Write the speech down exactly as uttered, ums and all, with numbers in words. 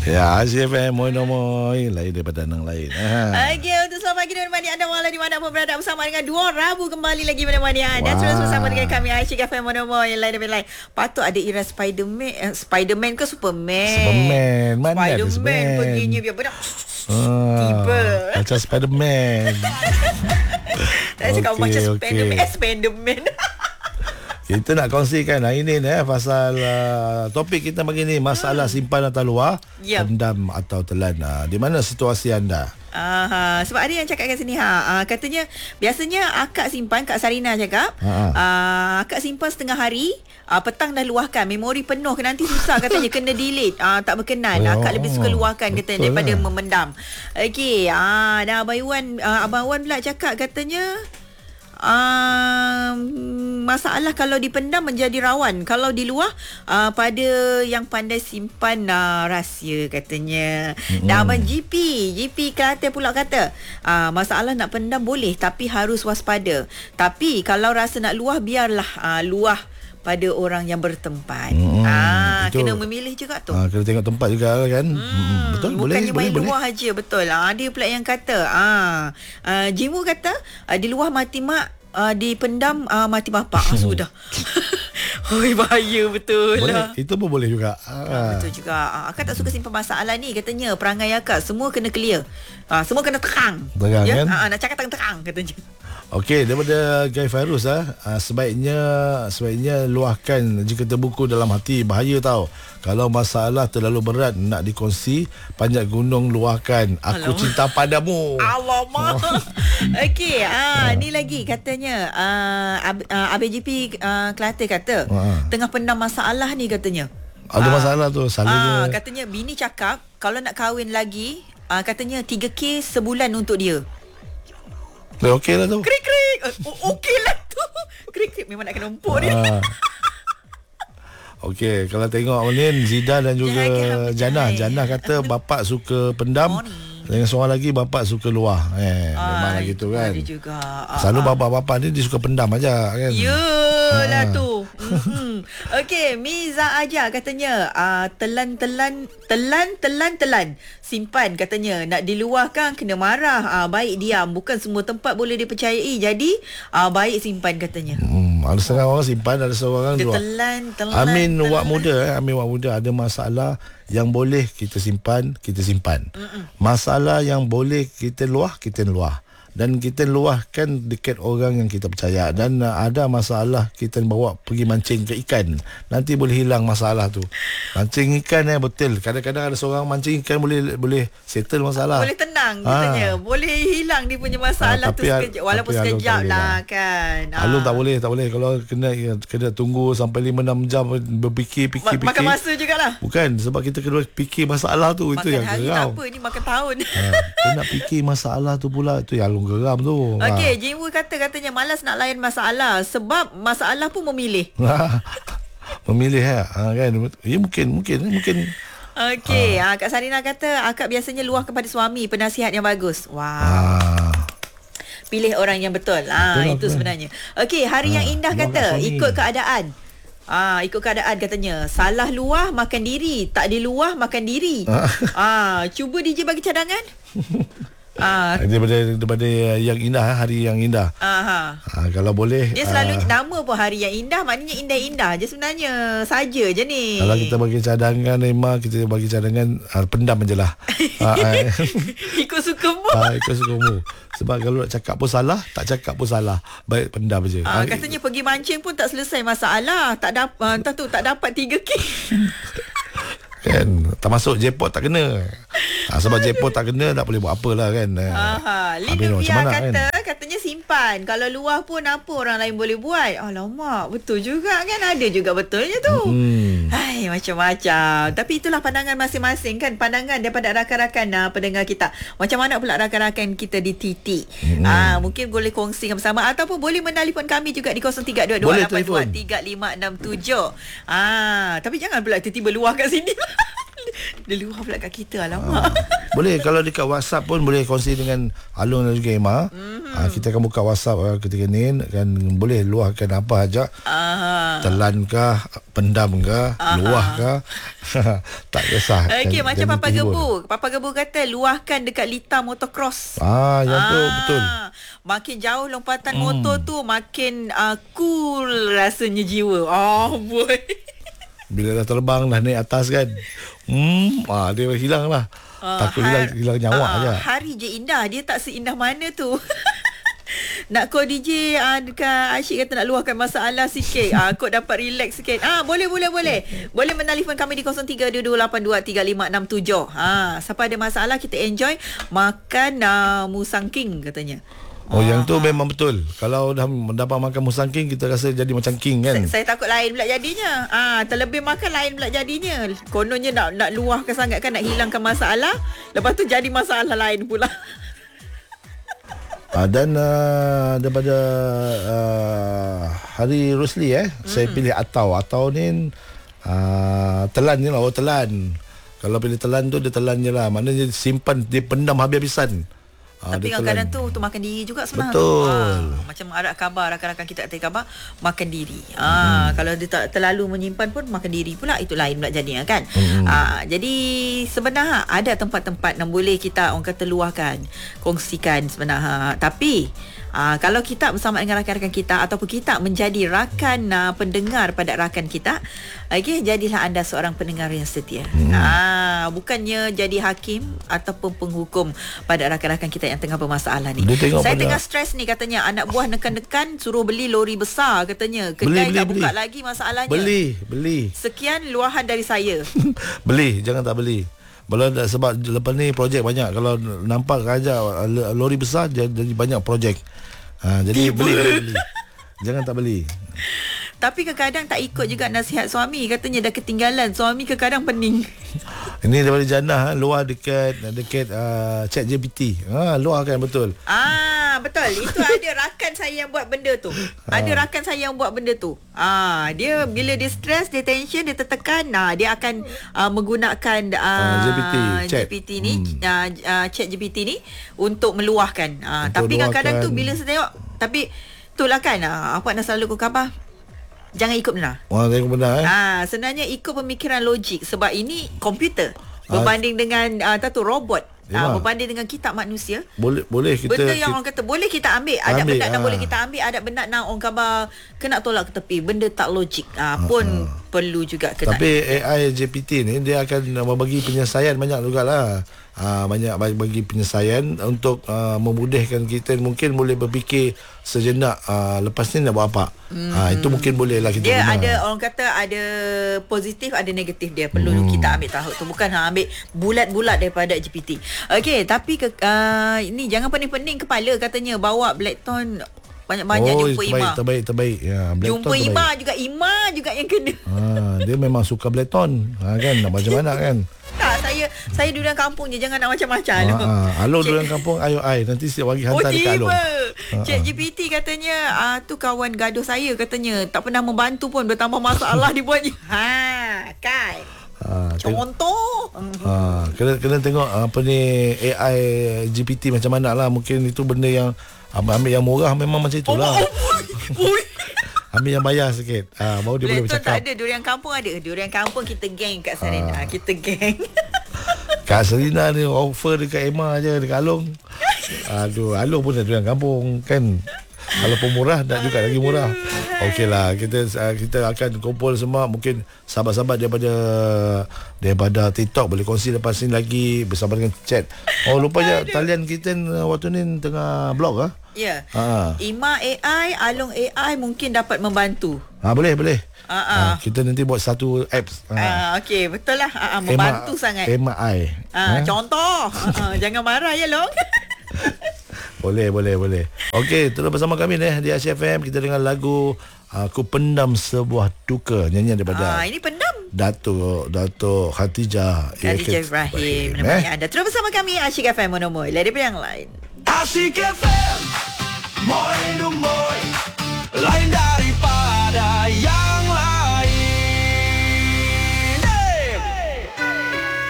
Ya, Asia F M, moy-moy, lain daripada yang lain. Ha. Okey, untuk selamat pagi dan menemani anda walau di mana pun berada bersama dengan dua Rabu kembali lagi menemani anda. Wow. Terus bersama dengan kami Aisyah F M moy-moy, lain daripada lain. Patut ada era Spiderman, eh, Spiderman ke Superman? Superman, mana ada Spiderman Superman? perginya biar benar. Ah, tiba. Macam Spiderman. Tak cakap Okey, macam okey. Spiderman, eh, Spiderman. Kita nak kongsikan hari ini eh, pasal uh, topik kita pagi ni, masalah simpan atau luar, Yep. pendam atau telan. Uh, di mana situasi anda? Aha, sebab ada yang cakap kat sini ha, uh, katanya biasanya akak simpan, Kak Sarina cakap, Ha-ha. uh, akak simpan setengah hari, uh, petang dah luahkan, memori penuh ke nanti susah katanya, kena delete, uh, tak berkenan. Oh, Akak lebih suka luahkan katanya daripada lah. memendam. Okey, ah uh, dan Abang Iwan, uh, Abang Wan pula cakap katanya Uh, masalah kalau dipendam menjadi rawan, kalau di luar uh, pada yang pandai simpan uh, rahsia katanya. Mm-hmm. Dan Abang G P G P Kelantan pula kata uh, masalah nak pendam boleh tapi harus waspada, tapi kalau rasa nak luah biarlah uh, luah pada orang yang bertempat. Hmm, ah, kena memilih juga tu. Ah, kena tengok tempat juga kan. Hmm, Hmm, betul, boleh, bukannya boleh, main boleh. luar aja, betul. Ah, dia pula yang kata, ah, ah Jimu kata, ah, di luar mati mak, ah, di pendam ah, mati bapak. Ah, sudah. Oi, bahaya betul Boleh, lah. itu pun boleh juga. Ah, betul juga. Ah, akak tak suka simpan masalah ni katanya. Perangai akak semua kena clear. Ah, semua kena terang. Terang, ya? kan? Ah, nak cakap terang katanya. Okey, daripada Guy Fairuz ah, uh, sebaiknya sebaiknya luahkan jika terbuku dalam hati, bahaya tau. Kalau masalah terlalu berat nak dikongsi, panjat gunung luahkan. Aku Alamak. cinta padamu. Alamak. Okey, ah ni lagi katanya ah Ab- ah, A B J P ah, Kelantan kata Ah. tengah pendam masalah ni katanya. Ada Ah, masalah tu, Ah, selalunya. katanya bini cakap kalau nak kahwin lagi, ah, katanya tiga K sebulan untuk dia. Eh, okey lah tu. Krik krik. Oh, okey lah tu. Krik krik memang nak kena empuk dia. Ah. Okey, kalau tengok ni Zidan dan juga Jangan, Janah. jangan. Janah kata bapak suka pendam. Morning. Dengan seorang lagi bapak suka luah. Eh, memang Ah, lah gitu kan. Ada juga. Ah, Selalu ah. bapak-bapak ni dia suka pendam aja kan. Yalah Ah. tu. Mm-hmm. Okey, Miza aja katanya uh, telan-telan telan-telan telan simpan katanya, nak diluahkan kena marah, uh, baik diam, bukan semua tempat boleh dipercayai, jadi uh, baik simpan katanya. Hmm, ada setengah orang simpan, ada seorang Dia luah. telan telan. Amin telan. Wak Muda eh, Amin Wak Muda ada masalah yang boleh kita simpan, kita simpan. Mm-mm. Masalah yang boleh kita luah, kita luah. Dan kita luahkan dekat orang yang kita percaya. Dan uh, ada masalah kita bawa pergi mancing ke ikan, nanti boleh hilang masalah tu. Mancing ikan eh, betul. Kadang-kadang ada seorang mancing ikan boleh boleh settle masalah. Boleh tenang katanya. Ah. Boleh hilang dia punya masalah Ah, tu tapi- sekejap, walaupun tapi Alung sekejap tak boleh lah lah. kan. Alung Ah. tak boleh, tak boleh. Kalau kena kena tunggu sampai lima enam jam berfikir, fikir, Ma- fikir. makan masa jugalah. Bukan, sebab kita kena fikir masalah tu. Itu Makan yang hari geram. tak apa, ni makan tahun. Ha, kita nak fikir masalah tu pula. Itu yang Alung geram tu. Okey, Jimu kata katanya malas nak layan masalah sebab masalah pun memilih. Ha. Memilih ha, ha kan. Ya mungkin mungkin mungkin Okey, ah. Kak Sarina kata akak biasanya luah kepada suami penasihat yang bagus. Wow. ha. Pilih orang yang betul. Ah, Betul lah, itu betul. sebenarnya. Okey, hari Ah, yang indah luah kat kata suami. ikut keadaan. Ah, ikut keadaan katanya. Salah luah makan diri, tak diluah makan diri. ah, cuba D J bagi cadangan. ah, daripada daripada yang indah, hari yang indah. aha. Ha, kalau boleh Dia selalu ah, nama pun hari yang indah, maknanya indah-indah je sebenarnya. Saja je ni. kalau kita bagi cadangan, memang kita bagi cadangan ha, pendam je lah. ha, ha, Ikut sukamu. ha, ikut sukamu. Sebab kalau nak cakap pun salah, tak cakap pun salah. Baik pendam je. Ah, katanya pergi mancing pun tak selesai masalah. Tak dapat, uh, entah tu tak dapat tiga K. Kan, termasuk jackpot tak kena. Ha, sebab jackpot tak kena, tak boleh buat apa lah kan. Aha, Habis Lina macam Bia mana, kata kan? Katanya simpan. Kalau luah pun apa orang lain boleh buat. Alamak, betul juga kan. Ada juga betulnya tu. Hmm. Hai, macam-macam. Tapi itulah pandangan masing-masing kan. Pandangan daripada rakan-rakan uh, pendengar kita. Macam mana pula rakan-rakan kita di titik. Hmm. Ah, mungkin boleh kongsikan bersama. Ataupun boleh menelpon kami juga di kosong tiga dua dua lapan dua tiga lima enam tujuh. Ah, tapi jangan pula tiba-tiba luah kat sini. Dia luah pula kat kita. Alamak. Ha. Boleh kalau dekat WhatsApp pun boleh kongsi dengan Alung dan juga Emma. Mm-hmm. Ha, kita akan buka WhatsApp uh, ketika ni, kan boleh luahkan apa aja. Uh. Telan kah, pendam kah, uh-huh. luah kah. Tak kisah. Okey, macam Papa Gebu. Papa Gebu kata luahkan dekat lita motocross. Ah, yang tu ah. betul. Makin jauh lompatan hmm. motor tu, makin uh, cool rasanya jiwa. Oh boy. Bila dah terbang, dah naik atas kan, hmm, ah, dia hilang lah. Uh, Takut har- hilang, hilang nyawa uh, aja. Hari je indah, dia tak seindah mana tu. Nak call D J uh, dekat Asyik kata nak luahkan masalah sikit. Ah, uh, kod dapat relax sikit. Ah, uh, boleh boleh boleh. Boleh menelefon kami di kosong tiga dua dua lapan dua tiga lima enam tujuh. Ha, siapa ada masalah kita enjoy makan uh, musang king katanya. Oh, yang tu memang betul. Kalau dah mendapat makan musang king, kita rasa jadi macam king kan. Saya, saya takut lain pula jadinya. Ah, terlebih makan lain pula jadinya. Kononnya nak nak luahkan sangat kan, nak hilangkan masalah. Lepas tu jadi masalah lain pula. Ah, dan uh, daripada uh, Hari Rosli eh, hmm. saya pilih atau. Atau ni uh, telan je lah. Oh, telan. Kalau pilih telan tu, dia telan je lah. Maknanya simpan, dia pendam habis-habisan. Ha, tapi kadang-kadang tu untuk makan diri juga sebenarnya. Betul. Ha, macam ada khabar rakan-rakan kita tak khabar makan diri. Ha, hmm. Kalau dia tak terlalu menyimpan pun makan diri pula, itu lain pula jadinya kan. Hmm. Ha, jadi sebenarnya ada tempat-tempat yang boleh kita orang kata luahkan, kongsikan sebenarnya. Tapi Uh, kalau kita bersama dengan rakan-rakan kita ataupun kita menjadi rakan uh, pendengar pada rakan kita, okay, jadilah anda seorang pendengar yang setia. Hmm. Uh, bukannya jadi hakim ataupun penghukum pada rakan-rakan kita yang tengah bermasalah ni. Saya tengah stres ni katanya, anak buah nekan-nekan suruh beli lori besar katanya. Kedai tak buka beli. Lagi masalahnya. Beli, beli. Sekian luahan dari saya. Beli, jangan tak beli. Belum, sebab lepas ni projek banyak. Kalau nampak raja lori besar, jadi banyak projek. Ha, jadi Tiba. beli, beli, beli. Jangan tak beli. Tapi kadang-kadang tak ikut juga nasihat suami. Katanya dah ketinggalan. Suami kadang-kadang pening. Ini daripada Jannah, luar dekat dekat uh, Chat G P T. Ha, luar kan betul. Ah, betul. Itu ada rakan saya yang buat benda tu. Ada rakan saya yang buat benda tu. Ah, dia bila dia stres, dia tension, dia tertekan, nah dia akan uh, menggunakan uh, uh, G P T, G P T ni, hmm. uh, uh, Chat G P T ni untuk meluahkan. Uh, untuk tapi kadang-kadang tu bila saya tengok, tapi itulah kan, uh, apa nak selalu ku khabar. Jangan ikut benar. Wah, jangan benar eh. Ah, sebenarnya ikut pemikiran logik sebab ini komputer berbanding ah. dengan uh, tahu robot. Ah, berbanding dengan kita manusia. Boleh boleh kita benda yang kita, orang kata boleh kita ambil, ada benda yang boleh kita ambil, ada benda yang orang khabar kena tolak ke tepi. Benda tak logik ah, pun ah. perlu juga kena. Tapi A I G P T ni dia akan membagi penyelesaian banyak jugalah. Uh, banyak bagi penyelesaian untuk uh, memudahkan kita. Mungkin boleh berfikir sejenak, uh, lepas ni nak buat apa. hmm. uh, Itu mungkin boleh lah kita dia guna. Ada orang kata ada positif, ada negatif dia. Perlu hmm. kita ambil tahu tu. Bukan ha, ambil bulat-bulat daripada G P T. Okey, tapi ke, uh, ini jangan pening-pening kepala katanya. Bawa Blackton banyak-banyak. Oh, jumpa terbaik, Ima terbaik, terbaik. Ya, jumpa terbaik. Ima juga. Ima juga yang kena. ha, Dia memang suka Blackton, ha, kan. Nak macam mana kan. Tak, saya saya duduk kampung je, jangan nak macam-macam. Ha, Alung duduk kampung, ayo ai nanti siap bagi hantar oh, dekat Alung. Ha, Chat G P T katanya uh, tu kawan gaduh saya katanya, tak pernah membantu pun, bertambah masalah dibuatnya. Ha, kan. Ha, contoh. Ha, kena kena tengok apa ni A I G P T macam mana lah. Mungkin itu benda yang ambil yang murah memang macam itulah. Oh, oh, oh. Ambil yang bayar sikit. Ah, baru dia boleh bercakap. Tak ada durian kampung ada. Durian kampung kita geng kat Serena. Ah. Kita geng. Kat Serena ni offer dekat Emma je, dekat Alung. Aduh, Alung pun ada durian kampung kan. Kalau pun murah, nak juga lagi murah. Okeylah, kita kita akan kumpul semua, mungkin sahabat-sahabat daripada daripada TikTok boleh kongsi lepas ni lagi bersama dengan chat. Oh, lupanya talian kita waktu ni tengah blog ah. Ya. Ha. Ima A I, Alung A I mungkin dapat membantu. Ha, boleh, boleh. Ha, ha. Ha, kita nanti buat satu apps. Ha. Ha, okey, betul lah. Ha, membantu Emma, sangat. Emma I. Ha, ha. Contoh. Ha, jangan marah ya, Long. Boleh, boleh, boleh. Okey, terus bersama kami ni di Asyik F M. Kita dengar lagu Aku Pendam Sebuah Duka, nyanyian daripada Ah, ini pendam. Datuk Datuk Khatijah Khatijah Ibrahim. Namanya eh? Anda terus bersama kami Asyik F M monomoy. Lady yang lain. Asyik F M. Moy no moy. Lain daripada yang